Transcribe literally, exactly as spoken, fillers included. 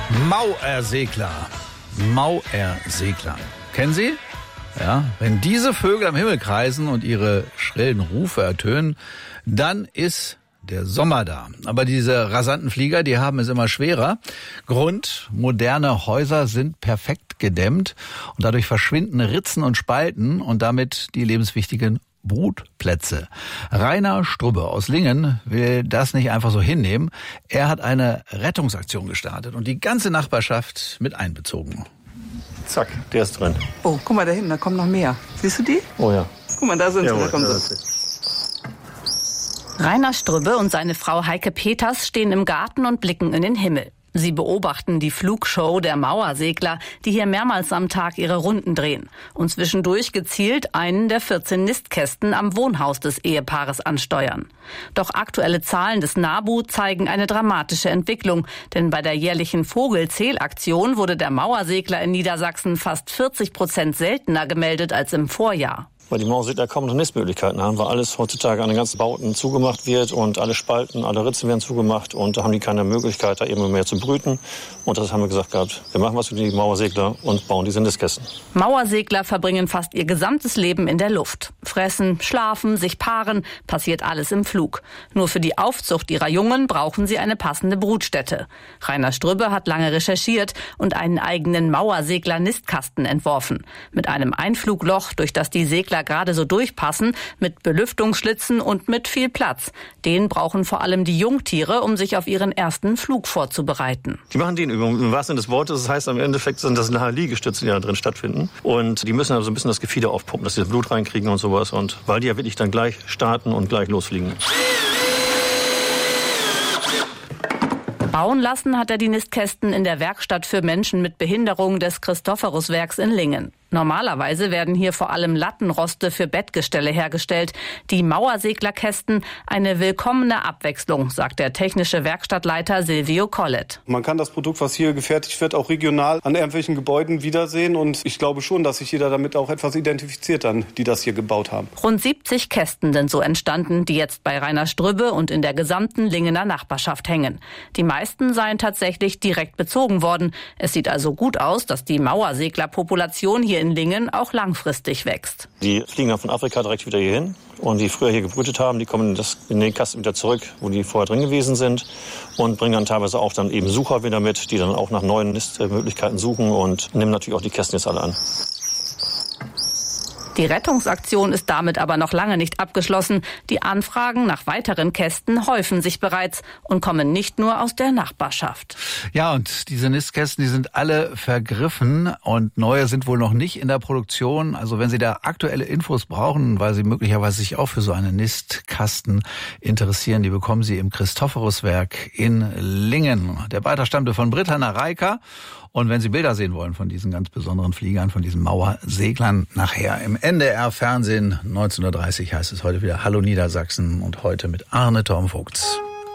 Mauersegler. Mauersegler. Kennen Sie? Ja, wenn diese Vögel am Himmel kreisen und ihre schrillen Rufe ertönen, dann ist der Sommer da. Aber diese rasanten Flieger, die haben es immer schwerer. Grund: moderne Häuser sind perfekt gedämmt und dadurch verschwinden Ritzen und Spalten und damit die lebenswichtigen Brutplätze. Rainer Strubbe aus Lingen will das nicht einfach so hinnehmen. Er hat eine Rettungsaktion gestartet und die ganze Nachbarschaft mit einbezogen. Zack, der ist drin. Oh, guck mal da hinten, da kommen noch mehr. Siehst du die? Oh ja. Guck mal, da sind Jawohl, sie, da kommen da sie. Rainer Strübbe und seine Frau Heike Peters stehen im Garten und blicken in den Himmel. Sie beobachten die Flugshow der Mauersegler, die hier mehrmals am Tag ihre Runden drehen und zwischendurch gezielt einen der vierzehn Nistkästen am Wohnhaus des Ehepaares ansteuern. Doch aktuelle Zahlen des NABU zeigen eine dramatische Entwicklung, denn bei der jährlichen Vogelzählaktion wurde der Mauersegler in Niedersachsen fast vierzig Prozent seltener gemeldet als im Vorjahr. Weil die Mauersegler kaum noch Nistmöglichkeiten haben, weil alles heutzutage an den ganzen Bauten zugemacht wird und alle Spalten, alle Ritzen werden zugemacht und da haben die keine Möglichkeit, da eben mehr zu brüten. Und das haben wir gesagt gehabt, wir machen was für die Mauersegler und bauen diese Nistkästen. Mauersegler verbringen fast ihr gesamtes Leben in der Luft. Fressen, schlafen, sich paaren, passiert alles im Flug. Nur für die Aufzucht ihrer Jungen brauchen sie eine passende Brutstätte. Rainer Strübbe hat lange recherchiert und einen eigenen Mauersegler-Nistkasten entworfen. Mit einem Einflugloch, durch das die Segler gerade so durchpassen, mit Belüftungsschlitzen und mit viel Platz. Den brauchen vor allem die Jungtiere, um sich auf ihren ersten Flug vorzubereiten. Die machen den Übung im wahrsten Sinne des Wortes. Das heißt, im Endeffekt sind das nachher Liegestütze, die da drin stattfinden. Und die müssen also ein bisschen das Gefieder aufpumpen, dass sie das Blut reinkriegen und sowas. Und weil die ja wirklich dann gleich starten und gleich losfliegen. Bauen lassen hat er die Nistkästen in der Werkstatt für Menschen mit Behinderung des Christophoruswerks in Lingen. Normalerweise werden hier vor allem Lattenroste für Bettgestelle hergestellt. Die Mauerseglerkästen eine willkommene Abwechslung, sagt der technische Werkstattleiter Silvio Collet. Man kann das Produkt, was hier gefertigt wird, auch regional an irgendwelchen Gebäuden wiedersehen. Und ich glaube schon, dass sich jeder damit auch etwas identifiziert, dann, die das hier gebaut haben. Rund siebzig Kästen sind so entstanden, die jetzt bei Rainer Strübbe und in der gesamten Lingener Nachbarschaft hängen. Die meisten seien tatsächlich direkt bezogen worden. Es sieht also gut aus, dass die Mauerseglerpopulation hier in Lingen auch langfristig wächst. Die fliegen dann von Afrika direkt wieder hier hin und die früher hier gebrütet haben, die kommen in, das, in den Kasten wieder zurück, wo die vorher drin gewesen sind und bringen dann teilweise auch dann eben Sucher wieder mit, die dann auch nach neuen Nistmöglichkeiten suchen und nehmen natürlich auch die Kästen jetzt alle an. Die Rettungsaktion ist damit aber noch lange nicht abgeschlossen. Die Anfragen nach weiteren Kästen häufen sich bereits und kommen nicht nur aus der Nachbarschaft. Ja, und diese Nistkästen, die sind alle vergriffen und neue sind wohl noch nicht in der Produktion. Also wenn Sie da aktuelle Infos brauchen, weil Sie möglicherweise sich auch für so einen Nistkasten interessieren, die bekommen Sie im Christophoruswerk in Lingen. Der Beitrag stammte von Britta Nareika. Und wenn Sie Bilder sehen wollen von diesen ganz besonderen Fliegern, von diesen Mauerseglern, nachher im N D R-Fernsehen neunzehn Uhr dreißig heißt es heute wieder Hallo Niedersachsen und heute mit Arne Tormvogts.